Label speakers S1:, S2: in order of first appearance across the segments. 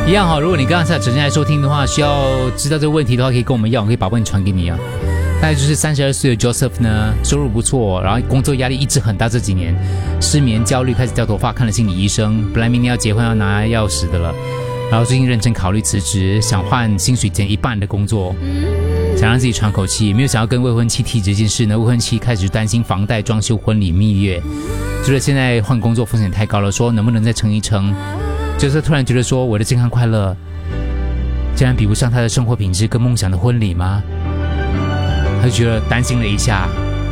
S1: 一样哈，如果你刚刚才只是来收听的话，需要知道这个问题的话，可以跟我们要，我可以把问题传给你啊。大概就是32岁的 Joseph 呢，收入不错，然后工作压力一直很大，这几年失眠、焦虑，开始掉头发，看了心理医生，本来明年要结婚要拿钥匙的了，然后最近认真考虑辞职，想换薪水减一半的工作，想让自己喘口气，没有想要跟未婚妻提这件事呢。未婚妻开始担心房贷、装修、婚礼、蜜月，觉得现在换工作风险太高了，说能不能再撑一撑。就是突然觉得说，我的健康快乐竟然比不上他的生活品质跟梦想的婚礼吗？他就觉得担心了一下。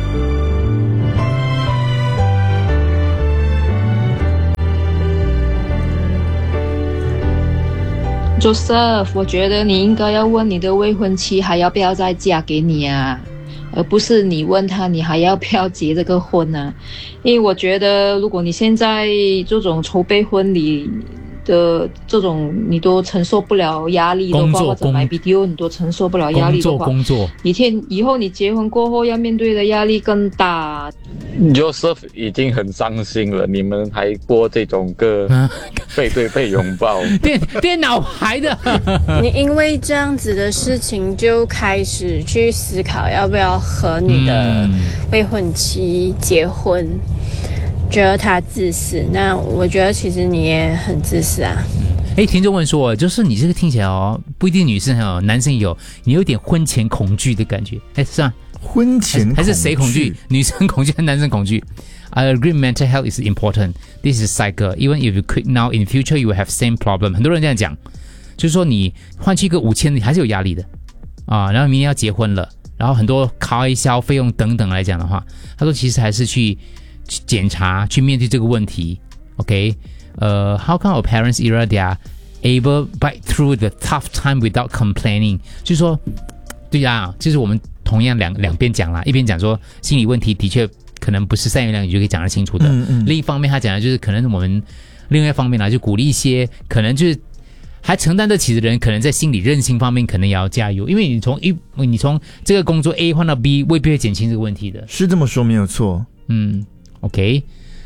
S2: Joseph， 我觉得你应该要问你的未婚妻还要不要再嫁给你啊，而不是你问他你还要不要结这个婚啊。因为我觉得如果你现在这种筹备婚礼的这种你都承受不了压力的话，或者买 BTO 你都承受不了压力的话，
S1: 工作
S2: 以后你结婚过后要面对的压力更大。
S3: Joseph 已经很伤心了，你们还播这种歌，背对背拥抱，
S1: 电脑排的。
S4: 你因为这样子的事情就开始去思考要不要和你的未婚妻结婚，觉得他自私，那我觉得其实你也很自私啊。
S1: 听众问说，就是你这个听起来哦，不一定女生有，男生有，你有点婚前恐惧的感觉，是吧？
S5: 婚前恐惧
S1: 还是谁恐惧？女生恐惧还是男生恐惧？ I agree mental health is important. This is cycle. Even if you quit now, in future you will have same problem. 很多人这样讲，就是说你换去一个5000，你还是有压力的啊。然后明年要结婚了，然后很多开销费用等等来讲的话，他说其实还是去检查，去面对这个问题。OK， how come our parents era they are able bite through the tough time without complaining？ 就是说，对啊，就是我们同样两边讲啦，一边讲说心理问题的确可能不是三言两语就可以讲得清楚的，另一方面他讲的就是可能我们另外一方面啦，就鼓励一些可能就是还承担得起的人，可能在心理韧性方面可能也要加油，因为你从这个工作 A 换到 B 未必会减轻这个问题的，
S5: 是这么说没有错。
S1: OK，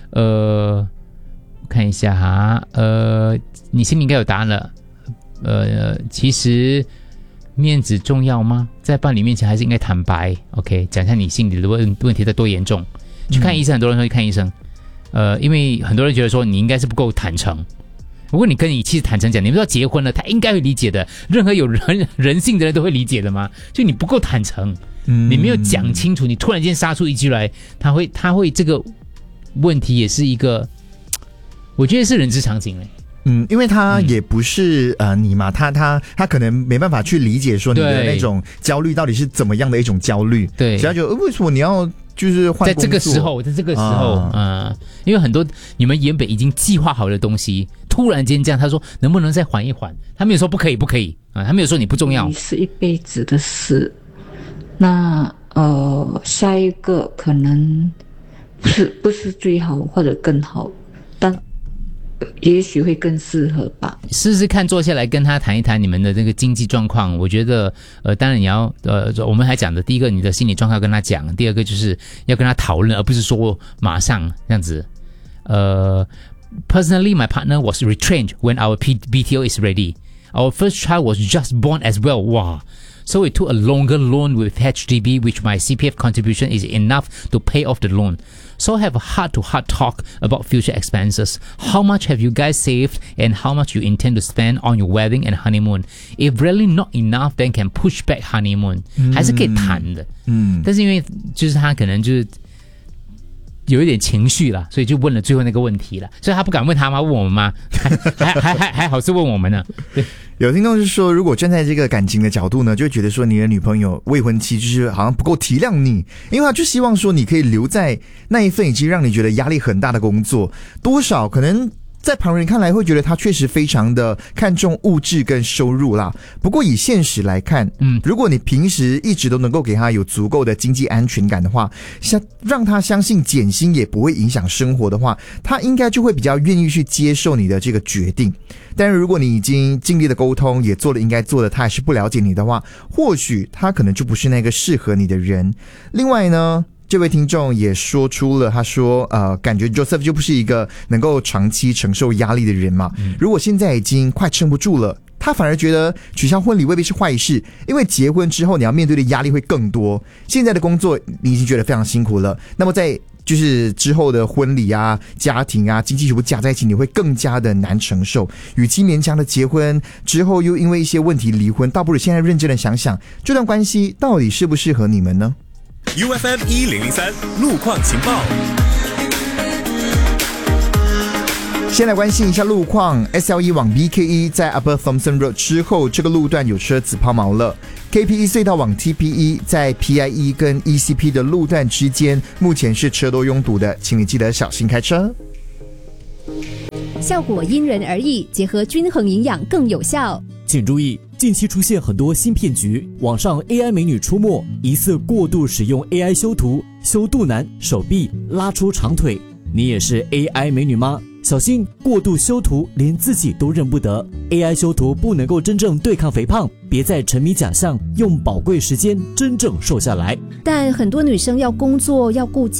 S1: 看一下哈，你心里应该有答案了。其实面子重要吗？在伴侣面前还是应该坦白。OK， 讲一下你心里的问题在多严重。去看医生，很多人会去看医生。因为很多人觉得说你应该是不够坦诚。如果你跟你妻子坦诚讲，你们要结婚了，他应该会理解的。任何有人性的人都会理解的嘛。就你不够坦诚，你没有讲清楚，你突然间杀出一句来，他会这个问题也是一个，我觉得是人之常情嘞。
S5: 因为他也不是你嘛，他可能没办法去理解说你的那种焦虑到底是怎么样的一种焦虑。
S1: 对，
S5: 所以他就为什么你要就是换工作？在这个
S1: 时候，因为很多你们原本已经计划好的东西，突然间这样，他说能不能再缓一缓？他没有说不可以啊，他没有说你不重要。
S2: 是一辈子的事，那下一个可能不是最好或者更好，但也许会更适合吧。
S1: 试试看，坐下来跟他谈一谈你们的这个经济状况。我觉得当然你要我们还讲的第一个，你的心理状况要跟他讲；第二个就是要跟他讨论，而不是说马上这样子。Personally, my partner was retrenched when our BTO is ready. Our first child was just born as well. Wow. So we took a longer loan with HDB, which my CPF contribution is enough to pay off the loan. So I have a heart-to-heart talk about future expenses. How much have you guys saved and how much you intend to spend on your wedding and honeymoon? If really not enough, then can push back honeymoon. 还是可以谈的。但是因为就是他可能就是有一点情绪啦，所以就问了最后那个问题了。所以他不敢问他吗？问我们吗？还好是问我们呢。对。
S5: 有听众是说，如果站在这个感情的角度呢，就会觉得说你的女朋友未婚妻就是好像不够体谅你，因为他就希望说你可以留在那一份已经让你觉得压力很大的工作，多少可能在旁人看来会觉得他确实非常的看重物质跟收入啦。不过以现实来看，如果你平时一直都能够给他有足够的经济安全感的话，让他相信减薪也不会影响生活的话，他应该就会比较愿意去接受你的这个决定。但是如果你已经尽力的沟通，也做了应该做的，他还是不了解你的话，或许他可能就不是那个适合你的人。另外呢， 这位听众也说出了，他说感觉 Joseph 就不是一个能够长期承受压力的人嘛。如果现在已经快撑不住了，他反而觉得取消婚礼未必是坏事，因为结婚之后你要面对的压力会更多。现在的工作你已经觉得非常辛苦了，那么在就是之后的婚礼啊、家庭啊、经济全部加在一起，你会更加的难承受。与其勉强的结婚之后又因为一些问题离婚，倒不如现在认真的想想这段关系到底适不适合你们呢？
S6: UFM 1003路况情报。
S5: 先来关心一下路况 ，SLE 往 BKE 在 Upper Thomson Road 之后，这个路段有车子抛锚了。KPE 隧道往 TPE 在 PIE 跟 ECP 的路段之间，目前是车多拥堵的，请你记得小心开车。
S7: 效果因人而异，结合均衡营养更有效。
S8: 请注意，近期出现很多新骗局，网上 AI 美女出没，疑似过度使用 AI 修图，修肚腩、手臂，拉出长腿。你也是 AI 美女吗？小心过度修图，连自己都认不得。AI 修图不能够真正对抗肥胖，别再沉迷假象，用宝贵时间真正瘦下来。
S7: 但很多女生要工作，要顾家。